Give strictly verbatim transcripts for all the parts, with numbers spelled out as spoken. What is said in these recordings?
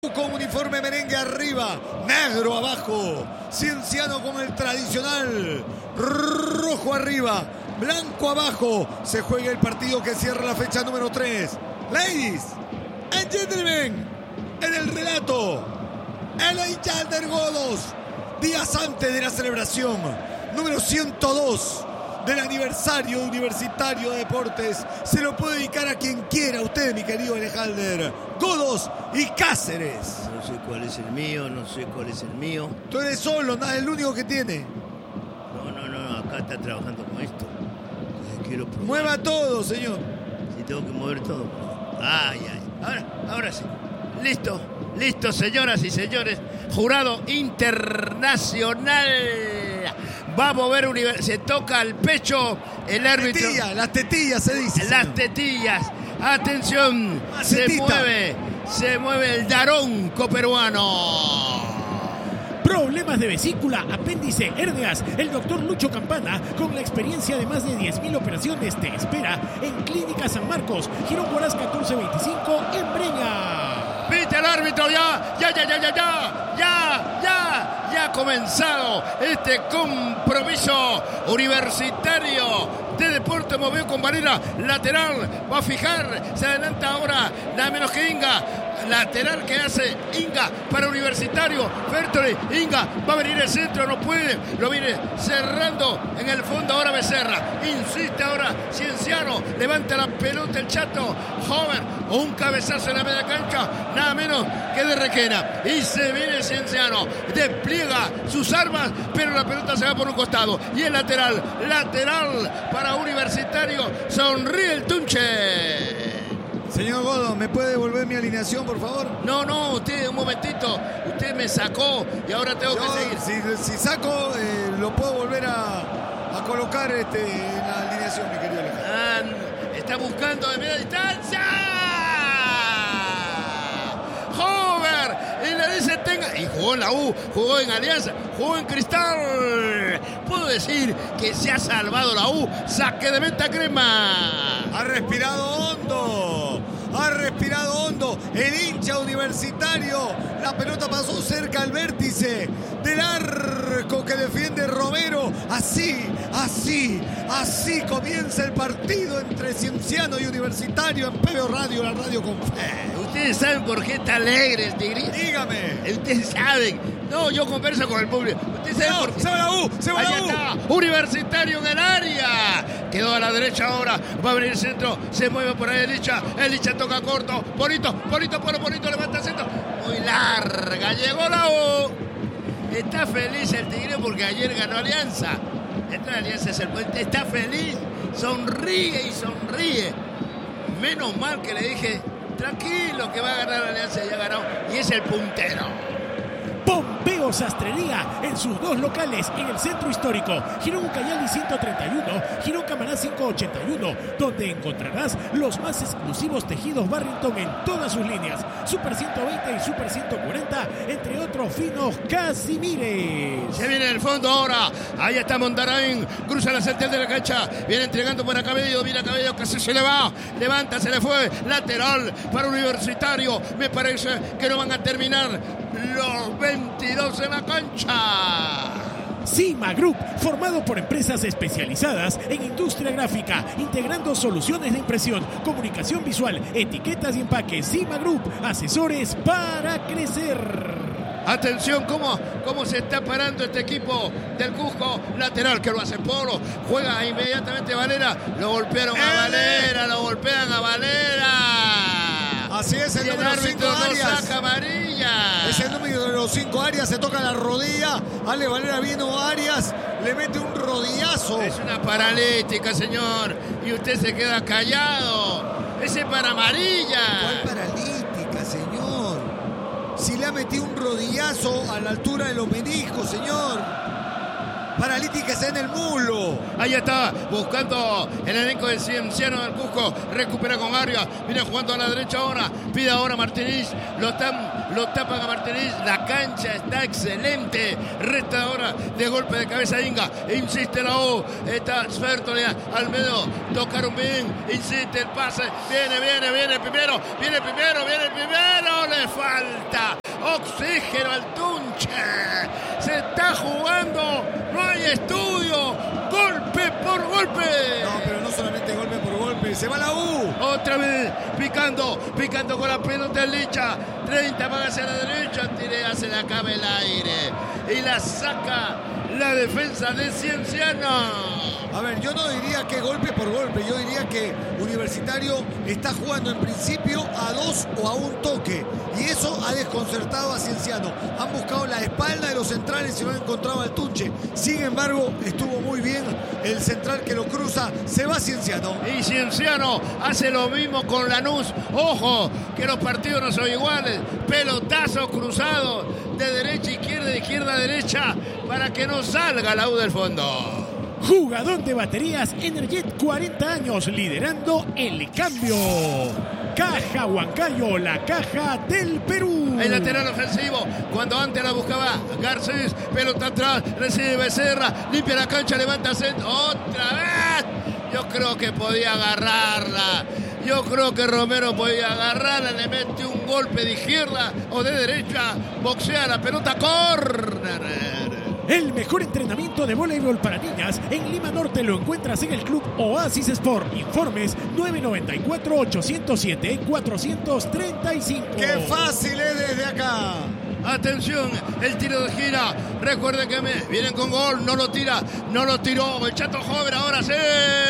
Con uniforme merengue arriba, negro abajo, Cienciano con el tradicional rojo arriba, blanco abajo. Se juega el partido que cierra la fecha número tres. Ladies and gentlemen, en el relato, el Alexander Godos, días antes de la celebración número ciento dos del aniversario Universitario de Deportes, se lo puede dedicar a quien quiera. Usted, mi querido Alexander Godos y Cáceres. No sé cuál es el mío, no sé cuál es el mío. Tú eres solo, nada, el único que tiene. No, no, no, acá está trabajando con esto. Entonces quiero probar. Mueva todo, señor. Si tengo que mover todo. Ay, ay. Ahora, ahora sí. Listo, listo, señoras y señores. Jurado internacional. Va a mover, univers- se toca al pecho el árbitro. Tetilla, las tetillas se dice. Las señor. tetillas. Atención, Macetita. se mueve, se mueve el daronco peruano. Problemas de vesícula, apéndice, hérnias. El doctor Lucho Campana, con la experiencia de más de diez mil operaciones, te espera en Clínica San Marcos, Girón Huaraz catorce veinticinco, en Breña. Pite el árbitro ya, ya, ya, ya, ya, ya, ya, ya, ya ha comenzado este compromiso universitario de deporte. Movió con barrera lateral, va a fijar, se adelanta ahora nada menos que Inga, lateral que hace Inga para Universitario. Fertoli, Inga, va a venir el centro, no puede, lo viene cerrando en el fondo ahora Becerra, insiste ahora Cienciano, levanta la pelota el Chato, joven, un cabezazo en la media cancha, nada menos que de Requena, y se viene Cienciano, despliega sus armas, pero la pelota se va por un costado, y el lateral, lateral para Universitario, sonríe el Tunche. Señor Godos, ¿me puede devolver mi alineación, por favor? No, no, usted, un momentito, usted me sacó y ahora tengo Yo, que seguir. Si, si saco, eh, lo puedo volver a, a colocar este, en la alineación, mi querido Alejandro. Ah, está buscando de media distancia. Hover, y le dice tenga. Y jugó en la U, jugó en Alianza, jugó en Cristal. Puedo decir que se ha salvado la U. Saque de meta Crema. Ha respirado hondo, ha respirado hondo el hincha Universitario. La pelota pasó cerca al vértice del arco que defiende Romero. Así, así, así comienza el partido entre Cienciano y Universitario en P B O Radio, la radio con fe. Ustedes saben por qué está alegre el Tigre. Dígame. Ustedes saben. No, yo converso con el público. Ustedes saben No, por qué. se va la U, se va Ahí la U. está, Universitario en el área. Quedó a la derecha ahora. Va a venir el centro. Se mueve por ahí el Licha. El Licha toca corto. Bonito, bonito, por bonito. Levanta el centro. Muy larga. Llegó la U. Está feliz el Tigre porque ayer ganó Alianza. Esta Alianza es el puente. Está feliz. Sonríe y sonríe. Menos mal que le dije, tranquilo que va a ganar la Alianza. Ya ganó. Y es el puntero. Pompeo Sastrería en sus dos locales en el centro histórico, Girón Ucayali ciento treinta y uno, Girón Camaná quinientos ochenta y uno, donde encontrarás los más exclusivos tejidos Barrington en todas sus líneas, Super ciento veinte y Super ciento cuarenta, entre otros finos Casimires. Se viene el fondo ahora. Ahí está Mondarain. Cruza la central de la cancha. Viene entregando para Cabello. Mira Cabello, casi se le va. Levanta, se le fue. Lateral para Universitario. Me parece que no van a terminar los veintidós en la cancha. Cima Group, formado por empresas especializadas en industria gráfica, integrando soluciones de impresión, comunicación visual, etiquetas y empaques. Cima Group, asesores para crecer. Atención cómo, cómo se está parando este equipo del Cusco. Lateral que lo hace Polo. Juega inmediatamente Valera. Lo golpearon a Valera. Lo golpean a Valera. Así es, el y el número cinco árbitro no Arias. saca amarilla. Es el número de los cinco Arias, se toca la rodilla. Ale Valera vino Arias, le mete un rodillazo. Es una paralítica, señor. Y usted se queda callado. Ese es para amarilla. ¿Cuál paralítica, señor? Si le ha metido un rodillazo a la altura de los meniscos, señor. Paralítica está en el mulo. Ahí está, buscando el elenco del Cienciano del Cusco. Recupera con Arias. Viene jugando a la derecha ahora. Pide ahora Martínez. Lo están lo tapan a Martínez. La cancha está excelente. Resta ahora de golpe de cabeza Inga. Insiste la U. Está Sfertoli, Almedo. Tocaron bien. Insiste el pase. Viene, viene, viene primero. Viene primero, viene primero. Le falta oxígeno al Tunche. Se está jugando. No hay estudio. Golpe por golpe. No, pero no solamente golpe por golpe. Se va la U. Otra vez picando. Picando con la pelota en Licha. treinta va hacia la derecha. Tirea, se le acaba el aire. Y la saca la defensa de Cienciano. A ver, yo no diría que golpe por golpe, yo diría que Universitario está jugando en principio a dos o a un toque y eso ha desconcertado a Cienciano. Han buscado la espalda de los centrales y no han encontrado al Tunche. Sin embargo, estuvo muy bien el central que lo cruza, se va Cienciano. Y Cienciano hace lo mismo con Lanús. Ojo, que los partidos no son iguales. Pelotazos cruzados de derecha a izquierda, de izquierda a derecha, para que no salga la U del fondo. Jugador de baterías Energet, cuarenta años, liderando el cambio. Caja Huancayo, la caja del Perú. El lateral ofensivo, cuando antes la buscaba Garcés, pelota atrás, recibe Becerra, limpia la cancha, levanta centro, otra vez. Yo creo que podía agarrarla. Yo creo que Romero podía agarrarla, le mete un golpe de izquierda o de derecha, boxea la pelota, córner. El mejor entrenamiento de voleibol para niñas en Lima Norte lo encuentras en el Club Oasis Sport. Informes nueve nueve cuatro, ocho cero siete, cuatro tres cinco. ¡Qué fácil es desde acá! Atención, el tiro de gira. Recuerden que me vienen con gol. No lo tira, no lo tiró. El Chato Hover ahora sí.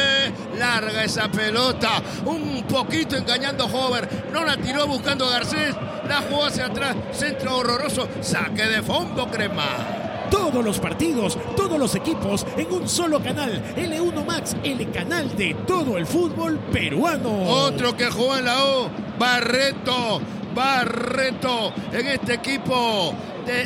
Larga esa pelota. Un poquito engañando a Hover. No la tiró buscando a Garcés. La jugó hacia atrás. Centro horroroso. Saque de fondo, Crema. Todos los partidos, todos los equipos en un solo canal. L uno Max, el canal de todo el fútbol peruano. Otro que jugó en la U, Barreto. Barreto en este equipo de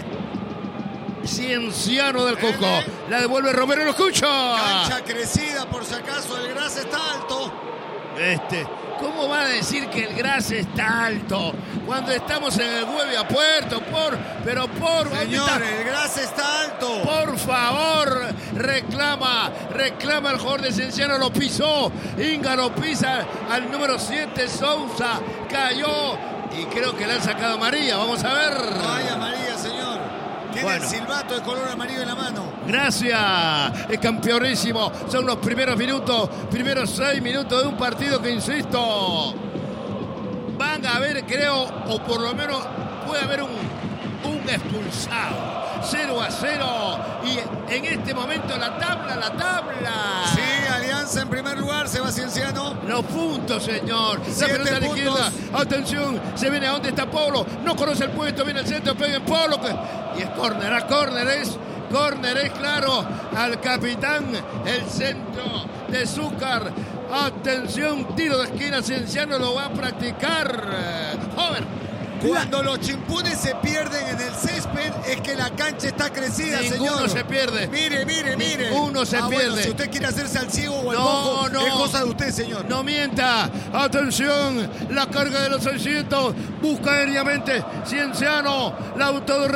Cienciano del Cusco. La devuelve Romero, lo escucha. Cancha crecida, por si acaso, el gras está alto. Este, ¿cómo va a decir que el gras está alto? Cuando estamos en el Hueve a Puerto, por, pero por... Señor, el gras está alto. Por favor, reclama, reclama el jugador de Cienciano, lo pisó. Inga lo pisa al número siete, Sousa, cayó y creo que le han sacado amarilla. Vamos a ver. No hay amarilla, señor. Tiene bueno. el silbato de color amarillo en la mano. Gracias, es campeonísimo. Son los primeros minutos, primeros seis minutos de un partido que, insisto, van a haber, creo, o por lo menos puede haber un, un expulsado. cero a cero. Y en este momento la tabla, la tabla. Sí, Alianza en primer lugar, se va Cienciano. Los puntos, señor. La Siete pelota a la izquierda. Atención, se viene a dónde está Pablo. No conoce el puesto, viene al centro, pega en Pablo. Y es córner, a córner es. Córner es claro al capitán. El centro de Zúcar. Atención, tiro de esquina. Cienciano lo va a practicar. Joven. Cuando los chimpunes se pierden en el césped es que la cancha está crecida, Ninguno señor. Ninguno se pierde. Mire, mire, mire. Ninguno se ah, pierde. Bueno, si usted quiere hacerse al ciego o al no, cojo, no. es cosa de usted, señor. No mienta. Atención, la carga de los seiscientos. Busca aéreamente Cienciano. La todo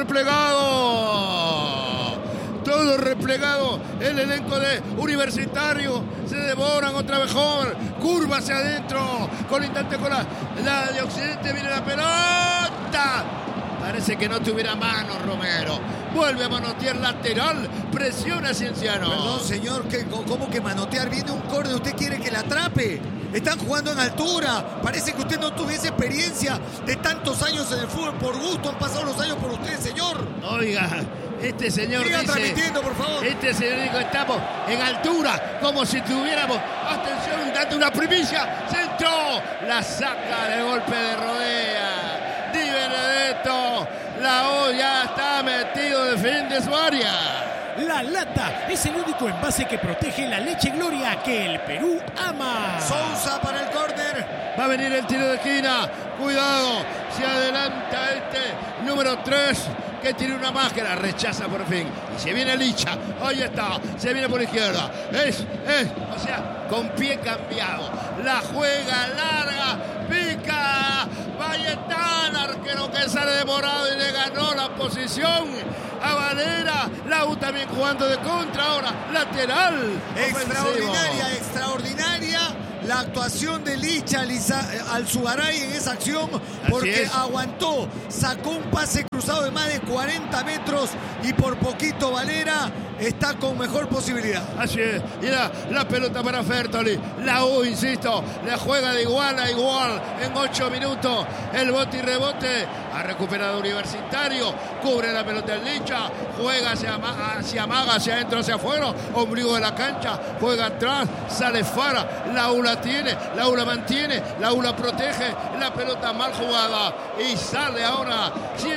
replegado. Todo replegado. El elenco de Universitario. Se devoran otra vez joven. Curva hacia adentro. Colindante con la, la de Occidente. Viene la pelota. Parece que no tuviera mano Romero. Vuelve a manotear lateral. Presiona a Cienciano. Perdón, señor. ¿qué, ¿Cómo que manotear? Viene un córner. ¿Usted quiere que la atrape? Están jugando en altura. Parece que usted no tuviese experiencia de tantos años en el fútbol. Por gusto han pasado los años por usted, señor. Oiga. Este señor Siga dice, transmitiendo, por favor. Este señor dijo, estamos en altura, como si tuviéramos, atención, dando una primicia, centro, la saca de golpe de rodea, Di Benedetto, la O ya está metido de fin de su área. La lata es el único envase que protege la leche Gloria que el Perú ama. Sousa para el córner. Va a venir el tiro de esquina, cuidado, se adelanta este número tres. Que tiene una máscara, rechaza por fin. Y se viene Licha, ahí está, se viene por izquierda. Es, es, o sea, con pie cambiado. La juega larga, pica, va Ahí está el arquero que sale demorado y le ganó la posición a Valera. Lau también jugando de contra ahora, lateral. Extraordinaria, ofensivo. extraordinaria la actuación de Licha Alzugaray en esa acción, porque aguantó, sacó un pase cruzado de más de cuarenta metros y por poquito Valera está con mejor posibilidad. Así es, y la, la pelota para Fertoli. La U, insisto, la juega de igual a igual en ocho minutos. El bote y rebote. Ha recuperado Universitario. Cubre la pelota en Licha. Juega hacia, hacia Maga, hacia adentro, hacia afuera. Ombligo de la cancha. Juega atrás. Sale Fara. La U la tiene. La U la mantiene. La U la protege. La pelota mal jugada. Y sale ahora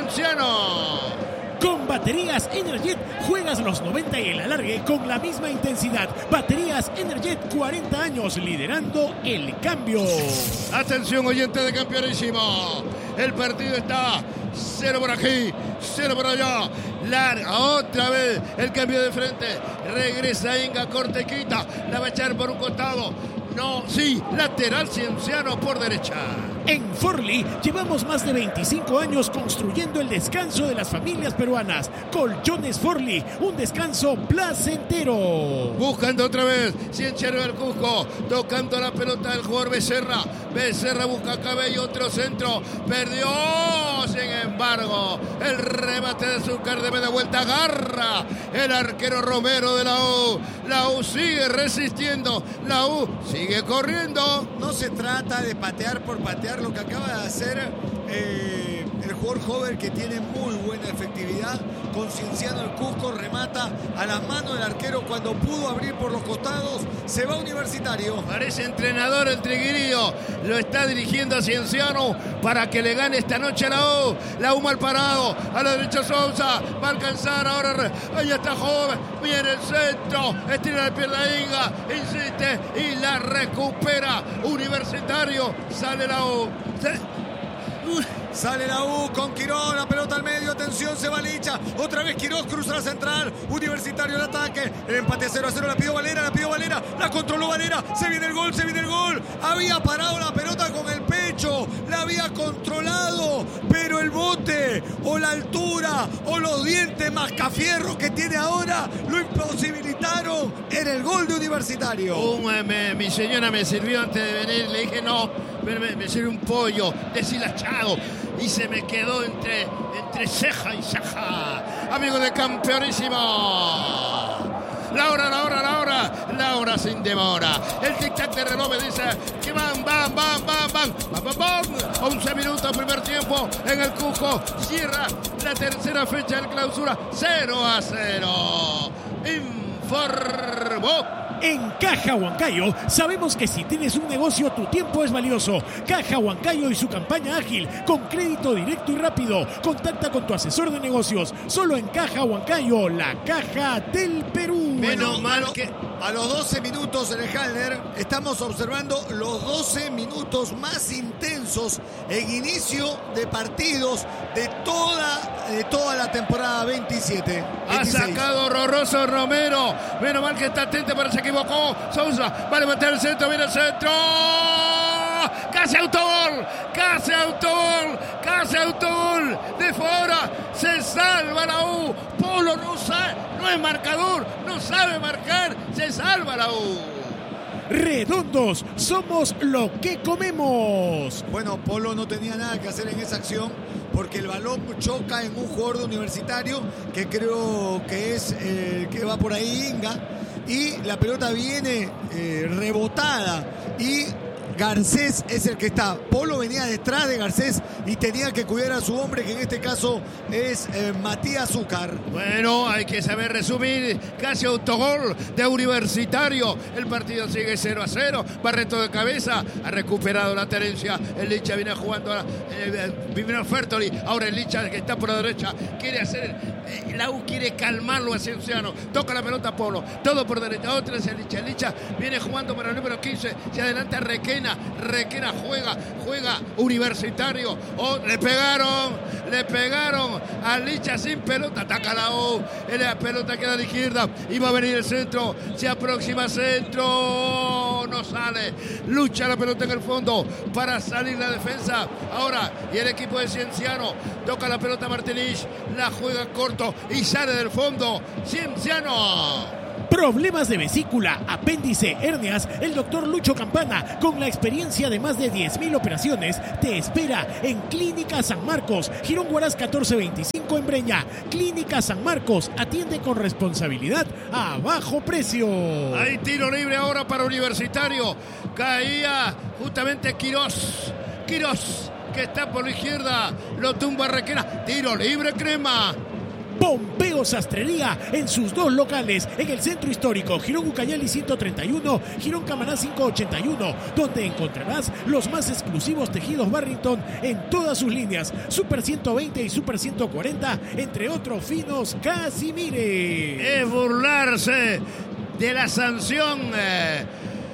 Cienciano. Con baterías Energet juegas los noventa y el alargue con la misma intensidad. Baterías Energet, cuarenta años liderando el cambio. Atención, oyente de Campeonísimo. El partido está cero por aquí, cero por allá. Larga otra vez el cambio de frente. Regresa Inga, corte, quita. La va a echar por un costado. No, sí, lateral Cienciano por derecha. En Forli llevamos más de veinticinco años construyendo el descanso de las familias peruanas. Colchones Forli, un descanso placentero. Buscando otra vez Cienciano del Cusco, tocando la pelota del jugador Becerra. Becerra busca Cabello, otro centro, perdió. Sin embargo, el remate de Zúcar de media vuelta, agarra el arquero Romero de la U. La U sigue resistiendo, la U sigue corriendo. No se trata de patear por patear, lo que acaba de hacer eh, el jugador joven, que tiene muy buena efectividad. Con Cienciano el Cusco remata a las manos del arquero cuando pudo abrir por los costados. Se va Universitario. Parece entrenador el Triguerío. Lo está dirigiendo a Cienciano para que le gane esta noche a la U. La U mal parado. A la derecha Sousa. Va a alcanzar ahora. Ahí está Joven. Viene el centro. Estira la pierna Inga. Insiste y la recupera Universitario. Sale la U. Sale la U con Quirós, la pelota al medio, atención, se va Licha, otra vez Quirós, cruza la central, Universitario el ataque, el empate cero a cero, la pidió Valera, la pidió Valera, la controló Valera, se viene el gol, se viene el gol, había parado la pelota con el pecho, la había controlado, pero el bote, o la altura, o los dientes mascafierros que tiene ahora, lo imposibilitaron, era el gol de Universitario. Un, eh, me, mi señora me sirvió antes de venir, le dije no, me, me sirve un pollo deshilachado y se me quedó entre, entre ceja y ceja. Amigo de Campeonísimo. La hora, la hora, la hora, la hora sin demora. El tic-tac de reloj me dice que van, van, van, van, van, van, van, van. once minutos, primer tiempo en el Cusco. Cierra la tercera fecha del clausura. cero a cero. Informó. En Caja Huancayo sabemos que si tienes un negocio tu tiempo es valioso. Caja Huancayo y su campaña ágil con crédito directo y rápido. Contacta con tu asesor de negocios. Solo en Caja Huancayo, la caja del Perú. Menos Bueno, mal a lo- que... A los doce minutos en el Halder estamos observando los doce minutos más intensos en inicio de partidos de toda, de toda la temporada veintisiete. Ha veintiséis. sacado horroroso Romero. Menos mal que está atento, pero se equivocó. Sousa va a levantar el centro, viene el centro. Casi autogol, casi autogol, casi autogol. De fuera se salva la U. Polo no sabe, no es marcador, no sabe marcar, se salva la U. Redondos, somos lo que comemos. Bueno, Polo no tenía nada que hacer en esa acción porque el balón choca en un jugador de Universitario que creo que es el que va por ahí, Inga, y la pelota viene eh, rebotada y Garcés es el que está. Polo venía detrás de Garcés y tenía que cuidar a su hombre, que en este caso es eh, Matías Zúcar. Bueno, hay que saber resumir. Casi autogol de Universitario. El partido sigue cero a cero. Barreto de cabeza. Ha recuperado la tenencia. El Licha viene jugando. Eh, viene Fertoli. Ahora el Licha, que está por la derecha, quiere hacer La U quiere calmarlo a Cienciano. Toca la pelota Polo. Todo por derecha. Otra es Licha. Licha viene jugando para el número quince. Se adelanta Requena. Requena juega. Juega Universitario. Oh, le pegaron. Le pegaron a Licha sin pelota. Ataca la U. La pelota queda a la izquierda. Y va a venir el centro. Se aproxima centro. No sale. Lucha la pelota en el fondo para salir la defensa. Ahora, y el equipo de Cienciano toca la pelota Martinich. La juega corto y sale del fondo. Cienciano. Problemas de vesícula, apéndice, hernias. El doctor Lucho Campana, con la experiencia de más de diez mil operaciones, te espera en Clínica San Marcos, Girón Huaraz catorce veinticinco en Breña. Clínica San Marcos atiende con responsabilidad a bajo precio. Hay tiro libre ahora para Universitario. Caía justamente Quirós. Quirós, que está por la izquierda. Lo tumba Requena. Tiro libre, Crema. Pompeo Sastrería en sus dos locales, en el centro histórico Girón Ucayali ciento treinta y uno, Girón Camaná quinientos ochenta y uno, donde encontrarás los más exclusivos tejidos Barrington en todas sus líneas, Super ciento veinte y Super ciento cuarenta, entre otros finos Casimire. Es burlarse de la sanción. Eh.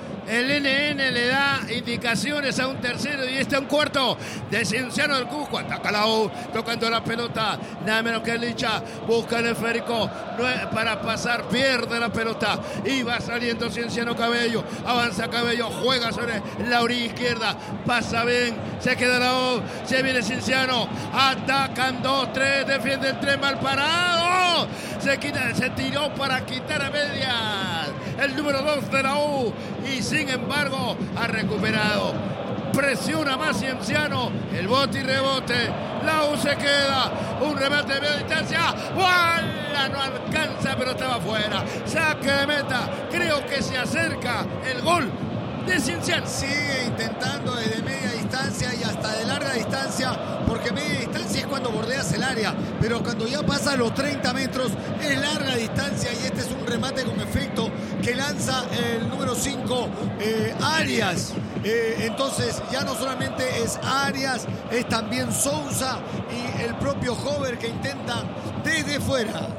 El N N le da indicaciones a un tercero y este a un cuarto de Cienciano del Cusco. Ataca la U, tocando la pelota. Nada menos que Licha. Busca el esférico para pasar. Pierde la pelota. Y va saliendo Cienciano Cabello. Avanza Cabello. Juega sobre la orilla izquierda. Pasa bien. Se queda la U. Se viene Cienciano. Atacan dos, tres. Defiende el tres mal parado. Se, quita, se tiró para quitar a medias el número dos de la U. Y sin embargo ha recuperado. Presiona más Cienciano. El bote y rebote. La U se queda. Un remate de media distancia. ¡Wala! No alcanza, pero estaba fuera. Saque de meta. Creo que se acerca el gol de Cienciano. Sigue intentando desde media distancia y hasta de larga distancia, porque media distancia es cuando bordeas el área, pero cuando ya pasa los treinta metros es larga distancia y este es un remate con efecto que lanza el número cinco, eh, Arias. Eh, entonces ya no solamente es Arias, es también Sousa y el propio Hover que intenta desde fuera.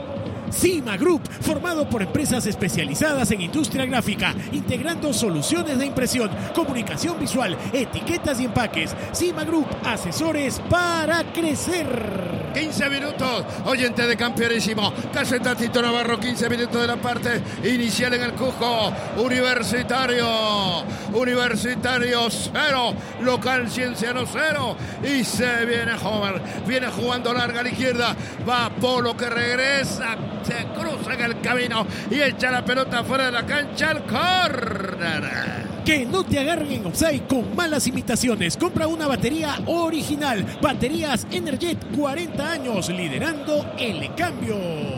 Cima Group, formado por empresas especializadas en industria gráfica, integrando soluciones de impresión, comunicación visual, etiquetas y empaques. Cima Group, asesores para crecer. quince minutos, oyente de Campeonísimo. Caseta Tito Navarro, quince minutos de la parte inicial en el Cusco. Universitario, Universitario cero, local Cienciano cero. Y se viene Homer, viene jugando larga a la izquierda. Va Polo que regresa. Se cruza en el camino y echa la pelota fuera de la cancha al córner. Que no te agarren en offside con malas imitaciones. Compra una batería original. Baterías Energet, cuarenta años liderando el cambio.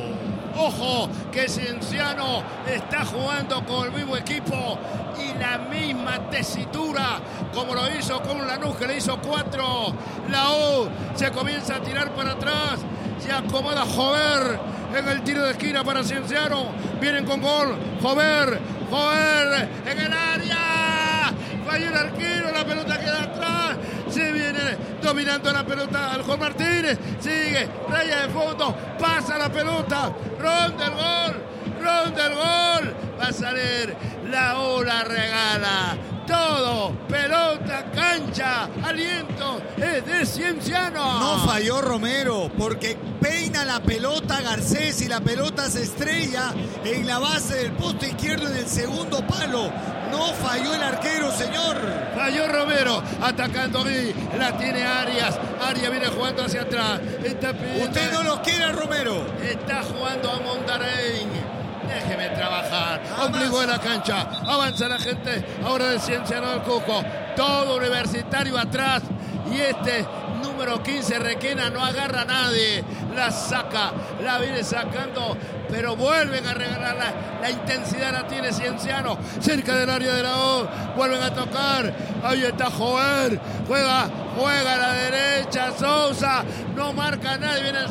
Ojo que Cienciano está jugando con el mismo equipo y la misma tesitura como lo hizo con Lanús, que le hizo cuatro. La U se comienza a tirar para atrás. Se acomoda Jover en el tiro de esquina para Cienciano. Vienen con gol. Jover, Jover en el área. Falló el arquero, la pelota queda atrás. Se viene dominando la pelota al Juan Martínez. Sigue, raya de fondo, pasa la pelota. Ronda el gol, ronda el gol. Va a salir, la U la regala. Todo, pelota, cancha, aliento, es de Cienciano. No falló Romero, porque peina la pelota Garcés y la pelota se estrella en la base del poste izquierdo en el segundo palo. No falló el arquero, señor. Falló Romero, atacando ahí, la tiene Arias. Arias viene jugando hacia atrás. Está pidiendo... Usted no lo quiere, Romero. Está jugando a Mondarén. Déjeme trabajar. Ombligo de la cancha. Avanza la gente. Ahora de Cienciano del Cusco. Todo Universitario atrás. Y este número quince, Requena, no agarra a nadie. La saca. La viene sacando. Pero vuelven a regalarla. La intensidad la tiene Cienciano. Cerca del área de la U. Vuelven a tocar. Ahí está Jover. Juega. Juega a la derecha. Sousa. No marca a nadie. Viene el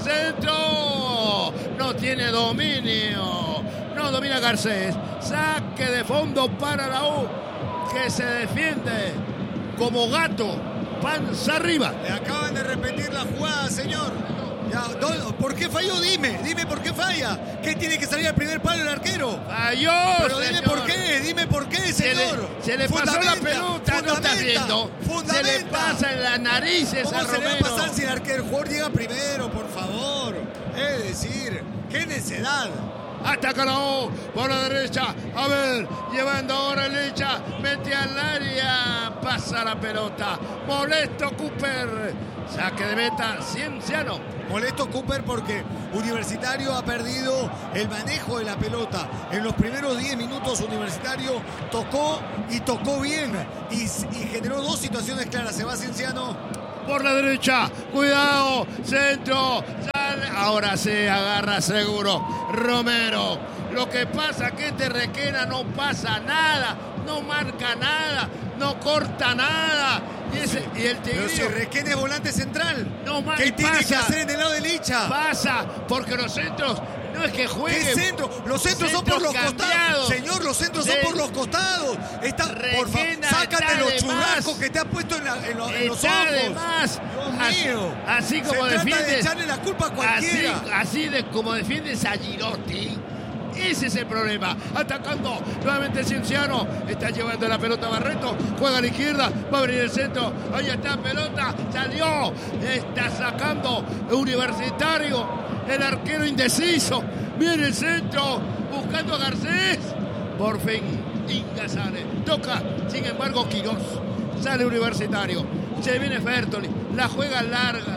centro. No tiene dominio. No domina Garcés. Saque de fondo para la U, que se defiende como gato, panza arriba. Le acaban de repetir la jugada, señor. Ya, no, ¿por qué falló? Dime, dime por qué falla. ¿Qué tiene que salir al primer palo el arquero? Falló, Pero dime señor. por qué, dime por qué, señor. Se le, se le pasó la pelota, no está viendo. Se le pasa en las narices ¿Cómo a se Romero. le va a pasar si el arquero el jugador llega primero, por favor? Es decir, qué necedad. Hasta Calao por la derecha. A ver, llevando ahora Lecha. Mete al área. Pasa la pelota. Molesto Cooper. Saque de meta Cienciano. Molesto Cooper porque Universitario ha perdido el manejo de la pelota. En los primeros diez minutos Universitario tocó y tocó bien. Y, y generó dos situaciones claras. Se va Cienciano. Por la derecha. Cuidado. Centro. Sale. Ahora se agarra seguro Romero. Lo que pasa es que este Requena no pasa nada. No marca nada. No corta nada. Y, ese, y el Tigrillo. Pero si Requena es volante central. No, man, ¿Qué tiene pasa, que hacer en el lado de Licha? Pasa, porque los centros no es que jueguen. ¿Qué centro? Los centros, centros son por los cambiados. costados. Señor, los centros de... son por los costados. Está, por favor, sácate los churrascos que te ha puesto en, la, en, lo, en los ojos. Además, Dios mío. Así, así como Se defiende. Trata de echarle la culpa a cualquiera. Así, así de como defiendes a Girotti. Ese es el problema. Atacando nuevamente Cienciano. Está llevando la pelota a Barreto. Juega a la izquierda. Va a abrir el centro. Ahí está pelota. Salió. Está sacando Universitario. El arquero indeciso. Viene el centro. Buscando a Garcés. Por fin. Inga sale. Toca. Sin embargo, Quirós. Sale Universitario. Se viene Fertoli. La juega larga.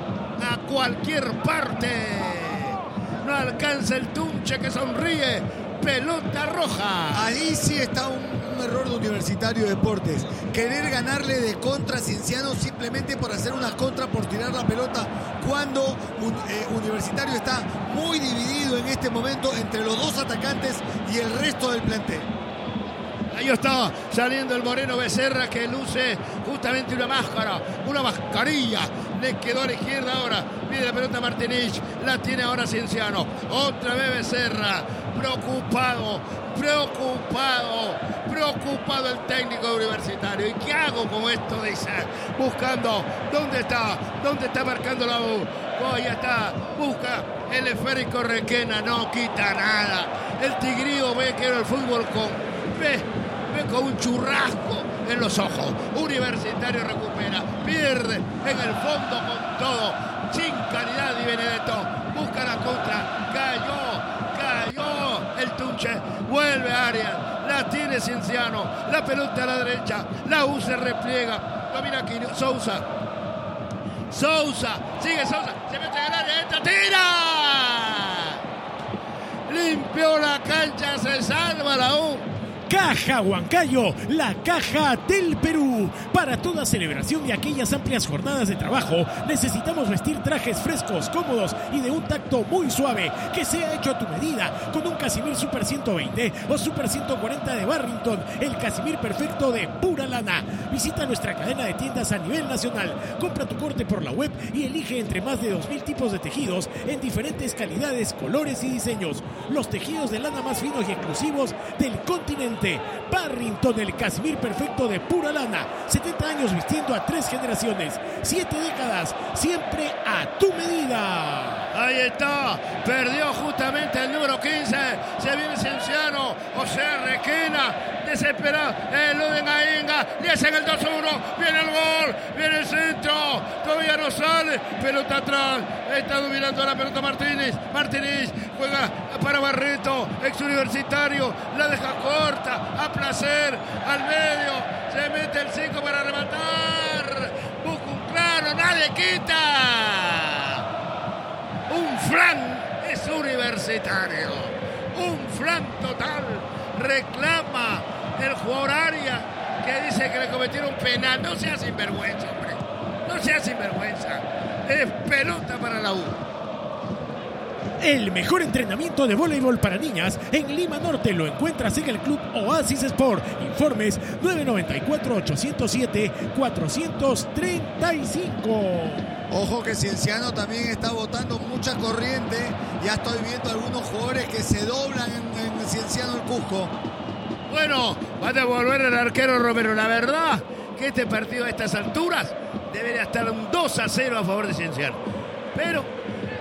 A cualquier parte. No alcanza el Tunche que sonríe. Pelota roja. Ahí sí está un, un error de Universitario Deportes. Querer ganarle de contra a Cienciano simplemente por hacer una contra, por tirar la pelota, cuando un, eh, Universitario está muy dividido en este momento entre los dos atacantes y el resto del plantel. Ahí está saliendo el Moreno Becerra, que luce justamente una máscara, una mascarilla. Le quedó a la izquierda ahora. Pide la pelota Martinich. La tiene ahora Cienciano. Otra vez Becerra. Preocupado, preocupado, preocupado el técnico Universitario. ¿Y qué hago con esto? Dice. Buscando. ¿Dónde está? ¿Dónde está marcando la U? Oh, ya está. Busca el esférico Requena. No quita nada. El Tigrillo ve que era el fútbol con... Ve. Ve con un churrasco en los ojos. Universitario recupera, pierde en el fondo con todo, sin calidad y Benedetto. Busca la contra, cayó, cayó el Tunche, vuelve Arias, la tiene Cienciano, la pelota a la derecha, la U se repliega, domina aquí Sousa. Sousa, sigue Sousa, se mete en el área, entra, tira. Limpió la cancha, se salva la U. Caja Huancayo, la caja del Perú. Para toda celebración y aquellas amplias jornadas de trabajo, necesitamos vestir trajes frescos, cómodos y de un tacto muy suave, que sea hecho a tu medida, con un Casimir Super ciento veinte o Super ciento cuarenta de Barrington, el Casimir perfecto de pura lana. Visita nuestra cadena de tiendas a nivel nacional, compra tu corte por la web y elige entre más de dos mil tipos de tejidos en diferentes calidades, colores y diseños. Los tejidos de lana más finos y exclusivos del continente. Barrington, el Casimir perfecto de pura lana. setenta años vistiendo a tres generaciones. siete décadas, siempre a tu medida. Ahí está. Perdió justamente el número quince. Se viene Cienciano. O sea, Requena. Desesperado. El Luden a Inga. Le hacen el dos uno. Viene el gol. Viene el centro. Todavía no sale. Pelota atrás. Está dominando la pelota Martínez. Martínez juega para Barreto. Ex Universitario. La deja corta. A placer. Al medio. Se mete el cinco para rematar. Busca un claro. Nadie quita. Un flan es Universitario. Un flan total. Reclama el jugador Arias, que dice que le cometieron penal. No sea sinvergüenza, hombre. No sea sinvergüenza. Es pelota para la U. El mejor entrenamiento de voleibol para niñas en Lima Norte lo encuentras en el Club Oasis Sport. Informes nueve nueve cuatro, ocho cero siete, cuatro tres cinco. Ojo que Cienciano también está botando mucha corriente. Ya estoy viendo algunos jugadores que se doblan en, en Cienciano el Cusco. Bueno, va a devolver el arquero Romero. La verdad que este partido a estas alturas debería estar un dos a cero a favor de Cienciano. Pero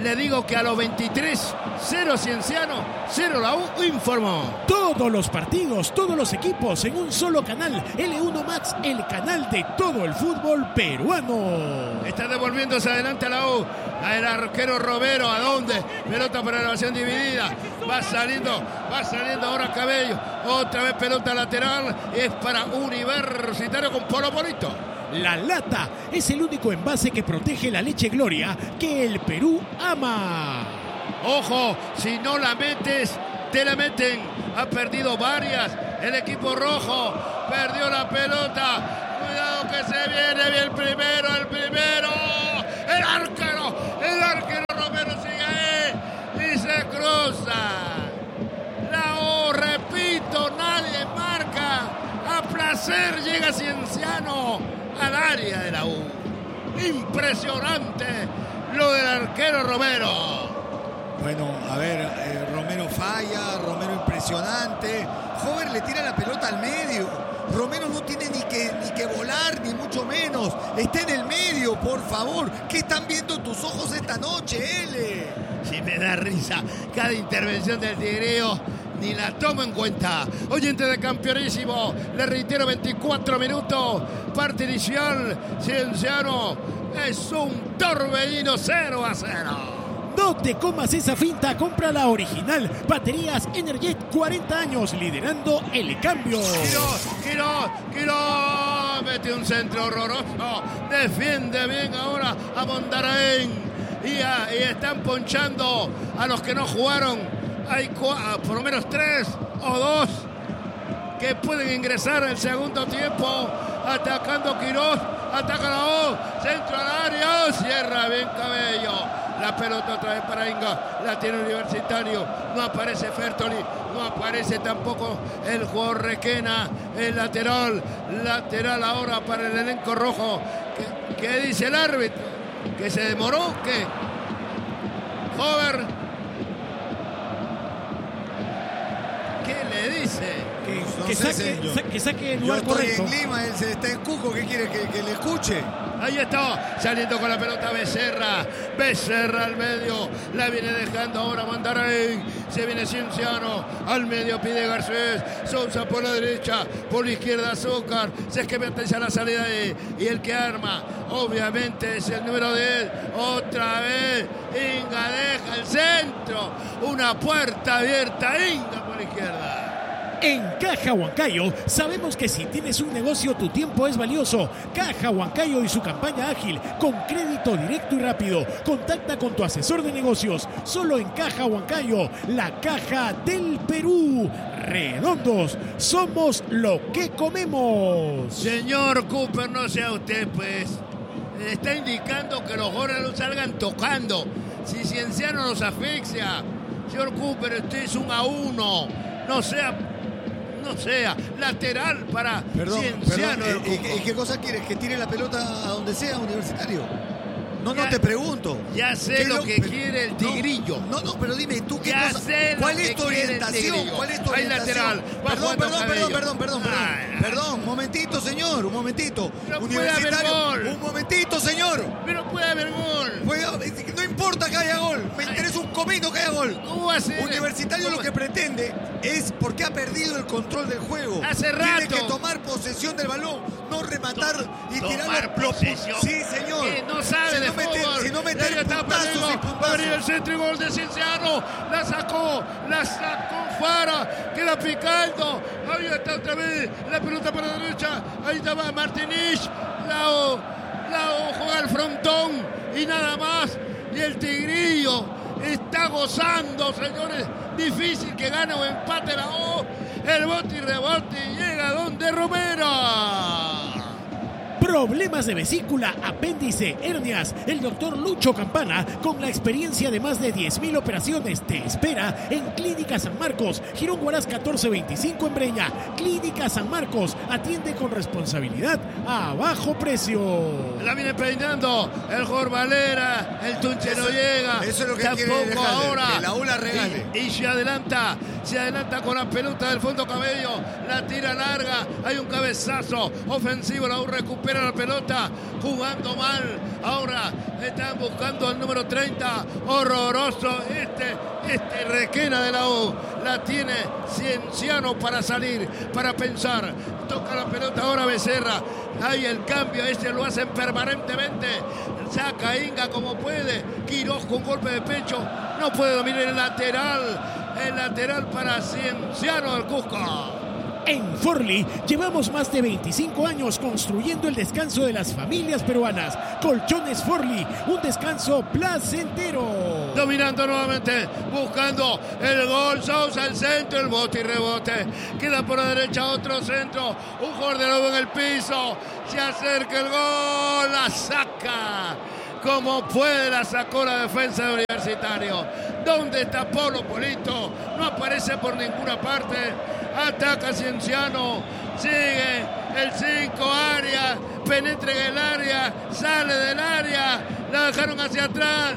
Le digo que a los veintitrés, cero Cienciano, cero la U, informó. Todos los partidos, todos los equipos en un solo canal. L uno Max, el canal de todo el fútbol peruano. Está devolviéndose adelante a la U. El arquero Romero, ¿a dónde? Pelota para elevación dividida. Va saliendo, va saliendo ahora Cabello. Otra vez pelota lateral. Es para Universitario con Polo Polito. La lata es el único envase que protege la leche Gloria que el Perú ama. Ojo, si no la metes, te la meten. Ha perdido varias. El equipo rojo perdió la pelota. Cuidado que se viene bien el primero, el primero. El arquero, el arquero Romero sigue ahí y se cruza. La O, repito, nadie marca. A placer llega Cienciano al área de la U. Impresionante lo del arquero Romero. Bueno, a ver, eh, Romero falla, Romero impresionante. Hover le tira la pelota al medio. Romero no tiene ni que, ni que volar, ni mucho menos. Está en el medio, por favor. ¿Qué están viendo tus ojos esta noche, L? Sí, me da risa cada intervención del Tigrillo. Ni la tomo en cuenta. Oyente de Campeonísimo, le reitero, veinticuatro minutos, parte inicial. Cienciano es un torbellino, cero a cero. No te comas esa finta, compra la original. Baterías Energet, cuarenta años liderando el cambio. Quirós, Quirós, Quirós, mete un centro horroroso. Defiende bien ahora a Mondarain. Y, a, y están ponchando a los que no jugaron. Hay por lo menos tres o dos que pueden ingresar en el segundo tiempo. Atacando Quirós, ataca la O, centro al área, cierra bien Cabello. La pelota otra vez para Inga, la tiene Universitario, no aparece Fertoli, no aparece tampoco el jugador Requena, el lateral, lateral ahora para el elenco rojo. ¿Qué, qué dice el árbitro? ¿Que se demoró? ¿Qué? Hover, ¿qué le dice? Que, No que, sé, saque, sa, que saque el Yo lugar estoy correcto. en Lima, él se está en Cuco, ¿qué quiere que, que le escuche? Ahí está, saliendo con la pelota Becerra. Becerra al medio. La viene dejando ahora Mandarain. Se viene Cienciano. Al medio pide Garcés. Sousa por la derecha. Por la izquierda Azúcar. Se es que mete a la salida de, y el que arma, obviamente, es el número diez. Otra vez. Inga deja el centro. Una puerta abierta. Inga por la izquierda. En Caja Huancayo sabemos que si tienes un negocio tu tiempo es valioso. Caja Huancayo y su campaña ágil con crédito directo y rápido. Contacta con tu asesor de negocios. Solo en Caja Huancayo, la caja del Perú. Redondos, somos lo que comemos. Señor Cooper, no sea usted, pues. Está indicando que los goles no salgan tocando. Si Cienciano nos asfixia. Señor Cooper, usted es un a uno. No sea... no sea lateral para Perdón, Cienciano. perdón. ¿Y, y, ¿Y qué cosa quieres? ¿Que tire la pelota a donde sea, Universitario? No, ya, no te pregunto. Ya sé lo, lo que pero, quiere el Tigrillo. No, no, pero dime, ¿tú qué ya cosa? Sé ¿Cuál es tu orientación? ¿Cuál es tu Hay orientación? lateral. Perdón, perdón, perdón, perdón, perdón, perdón. Perdón, un momentito, señor, un momentito. Pero Universitario, puede haber gol. Un momentito, señor. Pero puede haber gol. Puede, no importa que haya gol. Me interesa un comino que haya gol. ¿Cómo va a ser? Universitario lo que pretende es, porque ha perdido el control del juego. Hace rato. Tiene que tomar posesión del balón, no rematar To y tirar la posesión. Sí, señor. Que no sabe si de no fútbol. Meter, si no meter puntazos y puntazos. Va a venir el centro y gol de Cienciano. La sacó, la sacó Fara. Queda picando. Ahí está otra vez la pelota para la derecha. Ahí estaba Martinich. Lao, Lao juega el frontón y nada más. Y el Tigrillo está gozando, señores. Difícil que gane o empate la O. El bote y rebote y llega donde Romero. Problemas de vesícula, apéndice, hernias. El doctor Lucho Campana, con la experiencia de más de diez mil operaciones, te espera en Clínica San Marcos, Girón Huaraz catorce veinticinco en Breña. Clínica San Marcos, atiende con responsabilidad a bajo precio. La viene peinando el Jorge Valera, el Tunche no llega. Eso es lo que tampoco quiere ahora. Que la U la regale. Y, y se adelanta, se adelanta con la pelota del fondo Cabello, la tira larga, hay un cabezazo ofensivo, la U recupera recupera la pelota, jugando mal. Ahora están buscando al número treinta, horroroso este, este Requena de la U. La tiene Cienciano para salir, para pensar. Toca la pelota ahora Becerra. Hay el cambio, este lo hacen permanentemente. Saca Inga como puede. Quiroz con golpe de pecho. No puede dominar el lateral. El lateral para Cienciano del Cusco. En Forli llevamos más de veinticinco años construyendo el descanso de las familias peruanas. Colchones Forli, un descanso placentero. Dominando nuevamente, buscando el gol. Sousa, el centro, el bote y rebote. Queda por la derecha otro centro. Un jugador de nuevo en el piso. Se acerca el gol. La saca. Como puede, la sacó la defensa de Universitario. ¿Dónde está Polo Polito? No aparece por ninguna parte. Ataca Cienciano. Sigue el cinco, área. Penetra en el área. Sale del área. La dejaron hacia atrás.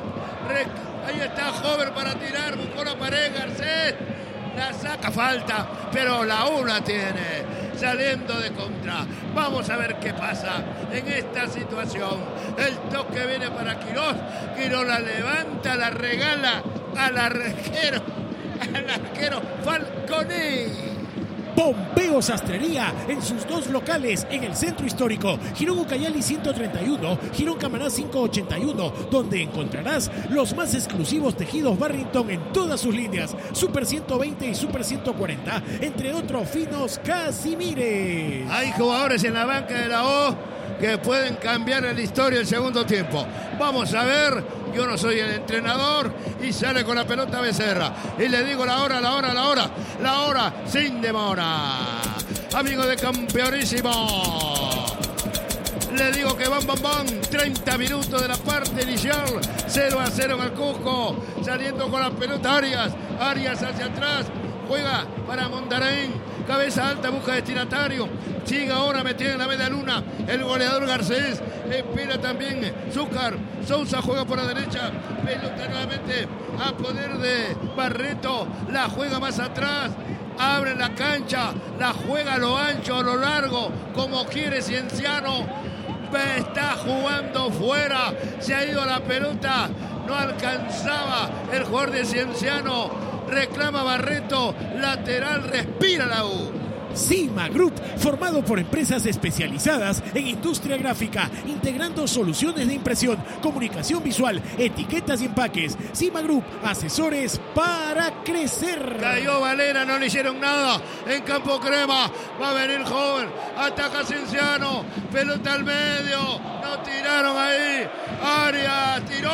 Ahí está Hover para tirar. Buscó la pared. Garcés. La saca, falta. Pero la una tiene. Saliendo de contra. Vamos a ver qué pasa en esta situación. El toque viene para Quiroz. Quiroz la levanta, la regala al arquero. Al arquero Falconi. Pompeo Sastrería en sus dos locales en el centro histórico, Girón Ucayali ciento treinta y uno, Girón Camaná quinientos ochenta y uno, donde encontrarás los más exclusivos tejidos Barrington en todas sus líneas, Super ciento veinte y Super ciento cuarenta, entre otros finos Casimires. Hay jugadores en la banca de la O que pueden cambiar la historia del segundo tiempo. Vamos a ver, yo no soy el entrenador, y sale con la pelota Becerra. Y le digo la hora, la hora, la hora, la hora sin demora. Amigo de Campeonísimo. Le digo que van, van, van, treinta minutos de la parte inicial, cero a cero en el Cusco, saliendo con la pelota Arias, Arias hacia atrás, juega para Mondarain, cabeza alta, busca destinatario, sigue ahora metido en la media luna, el goleador Garcés, espera también Zúcar, Sousa juega por la derecha, pelota nuevamente a poder de Barreto, la juega más atrás, abre la cancha, la juega a lo ancho, a lo largo, como quiere Cienciano. Está jugando fuera, se ha ido la pelota, no alcanzaba el jugador de Cienciano, reclama Barreto, lateral, respira la U. Cima Group, formado por empresas especializadas en industria gráfica, integrando soluciones de impresión, comunicación visual, etiquetas y empaques. Cima Group, asesores para crecer. Cayó Valera, no le hicieron nada en campo crema. Va a venir joven, ataca Cienciano, pelota al medio, no tiraron ahí. Arias tiró,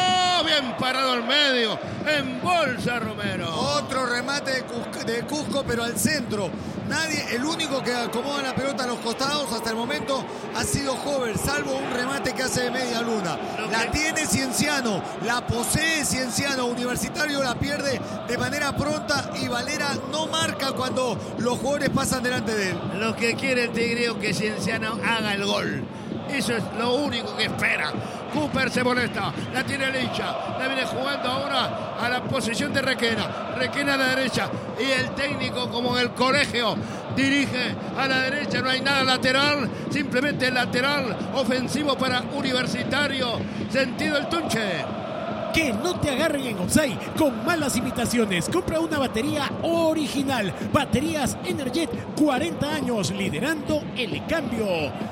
bien parado al medio, en bolsa Romero. Otro remate de Cusco, de Cusco pero al centro. Nadie, el único que acomoda la pelota a los costados hasta el momento ha sido Hover, salvo un remate que hace de media luna. La tiene Cienciano, la posee Cienciano, Universitario la pierde de manera pronta y Valera no marca cuando los jugadores pasan delante de él. Lo que quiere el Tigrillo que Cienciano haga el gol. Eso es lo único que espera. Cooper se molesta, la tiene Licha, la viene jugando ahora a la posición de Requena. Requena a la derecha y el técnico, como en el colegio, dirige a la derecha. No hay nada lateral, simplemente lateral ofensivo para Universitario. Sentido el Tunche. Que no te agarren en offside con malas imitaciones. Compra una batería original. Baterías Energet, cuarenta años liderando el cambio.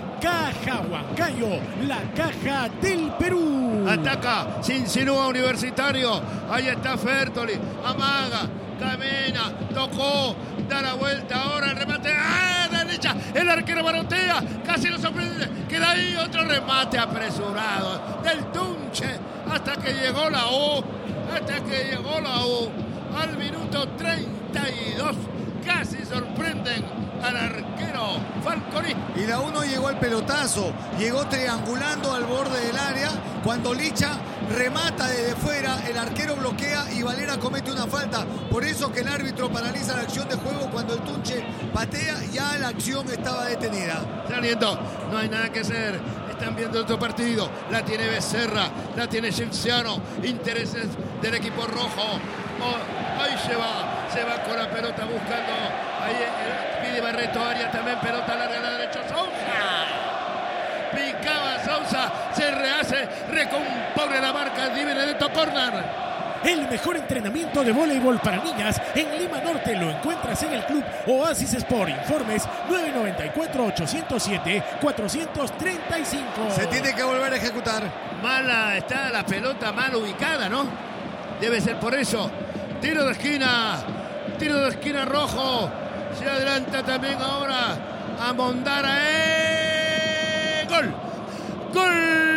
Caja Huancayo, la caja del Perú. Ataca, se insinúa Universitario. Ahí está Fertoli, amaga, camina, tocó, da la vuelta ahora, el remate, ¡ah! Derecha, el arquero barotea, casi lo sorprende. Queda ahí otro remate apresurado del Tunche hasta que llegó la U, hasta que llegó la U. Al minuto treinta y dos, casi sorprenden al arquero Falconi. Y la uno llegó al pelotazo, llegó triangulando al borde del área, cuando Licha remata desde fuera, el arquero bloquea y Valera comete una falta. Por eso que el árbitro paraliza la acción de juego cuando el Tunche patea, ya la acción estaba detenida. Saliendo, no hay nada que hacer. Están viendo otro partido. La tiene Becerra, la tiene Cienciano. Intereses del equipo rojo. Oh, ahí se va, se va con la pelota buscando. Ahí el, pide Barreto, Arias también, pelota larga a la derecha. Sousa. picaba Sousa, se rehace, recompone la marca Di Benedetto, córner. El mejor entrenamiento de voleibol para niñas en Lima Norte lo encuentras en el Club Oasis Sport. Informes nueve nueve cuatro, ocho cero siete, cuatro tres cinco. Se tiene que volver a ejecutar. Mala está la pelota, mal ubicada, ¿no? Debe ser por eso. Tiro de esquina. Tiro de esquina rojo. Se adelanta también ahora a Mondara. ¡Eh! ¡Gol! ¡Gol!